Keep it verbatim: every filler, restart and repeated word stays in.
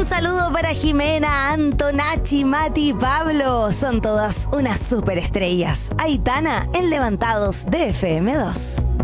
Un saludo para Jimena, Antonachi, Mati y Pablo. Son todas unas superestrellas. Aitana en Levantados de F M dos.